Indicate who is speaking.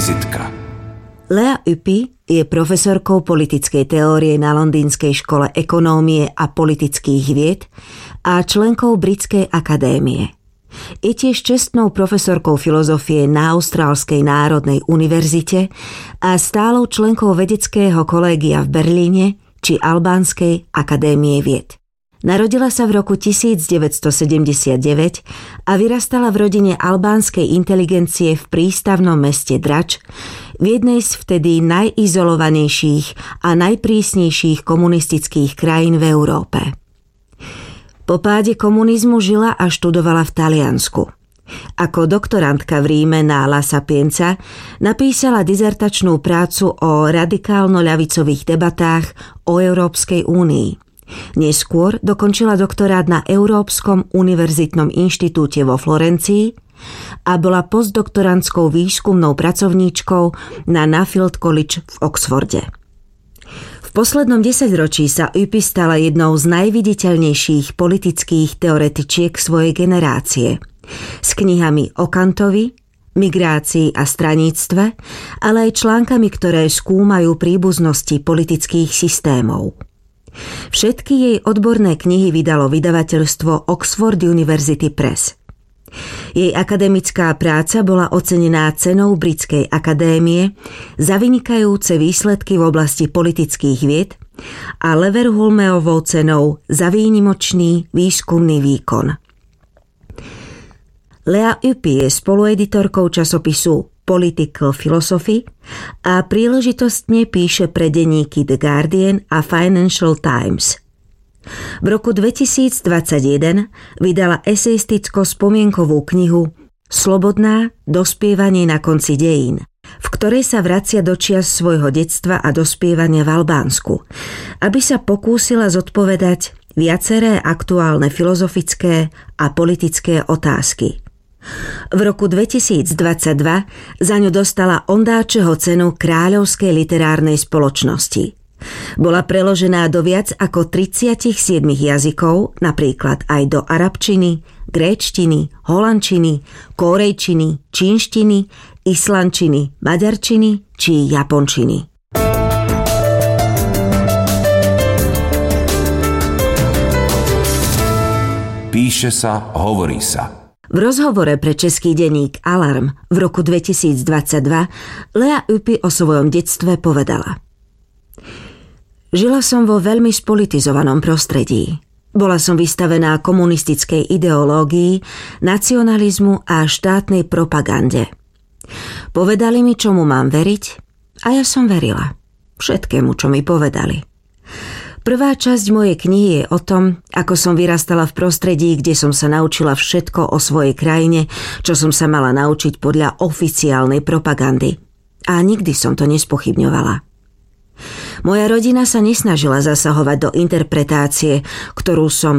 Speaker 1: Vizitka.
Speaker 2: Lea Ypi je profesorkou politickej teórie na Londýnskej škole ekonómie a politických vied a členkou Britskej akadémie. Je tiež čestnou profesorkou filozofie na Austrálskej národnej univerzite a stálou členkou vedeckého kolégia v Berlíne či Albánskej akadémie vied. Narodila sa v roku 1979 a vyrastala v rodine albánskej inteligencie v prístavnom meste Drač, v jednej z vtedy najizolovanejších a najprísnejších komunistických krajín v Európe. Po páde komunizmu žila a študovala v Taliansku. Ako doktorantka v Ríme na La Sapienza napísala dizertačnú prácu o radikálno-ľavicových debatách o Európskej únii. Neskôr dokončila doktorát na Európskom univerzitnom inštitúte vo Florencii a bola postdoktorantskou výskumnou pracovníčkou na Nuffield College v Oxforde. V poslednom desaťročí sa Ypi stala jednou z najviditeľnejších politických teoretičiek svojej generácie. S knihami o Kantovi, migrácii a straníctve, ale aj článkami, ktoré skúmajú príbuznosti politických systémov. Všetky jej odborné knihy vydalo vydavateľstvo Oxford University Press. Jej akademická práca bola ocenená cenou Britskej akadémie za vynikajúce výsledky v oblasti politických vied a Leverhulmeovou cenou za výnimočný výskumný výkon. Lea Ypi je spolueditorkou časopisu Political Philosophy a príležitostne píše pre denníky The Guardian a Financial Times. V roku 2021 vydala eseisticko-spomienkovú knihu Slobodná, dospievanie na konci dejín, v ktorej sa vracia do čias svojho detstva a dospievania v Albánsku, aby sa pokúsila zodpovedať viaceré aktuálne filozofické a politické otázky. V roku 2022 za ňu dostala Ondáčeho cenu Kráľovskej literárnej spoločnosti. Bola preložená do viac ako 37 jazykov, napríklad aj do arabčiny, gréčtiny, holandčiny, kórejčiny, čínštiny, islandčiny, maďarčiny či japončiny.
Speaker 1: Píše sa, hovorí sa.
Speaker 2: V rozhovore pre český denník Alarm v roku 2022 Lea Ypi o svojom detstve povedala: Žila som vo veľmi spolitizovanom prostredí. Bola som vystavená komunistickej ideológii, nacionalizmu a štátnej propagande. Povedali mi, čomu mám veriť, a ja som verila. Všetkému, čo mi povedali. Prvá časť mojej knihy je o tom, ako som vyrastala v prostredí, kde som sa naučila všetko o svojej krajine, čo som sa mala naučiť podľa oficiálnej propagandy. A nikdy som to nespochybňovala. Moja rodina sa nesnažila zasahovať do interpretácie, ktorú som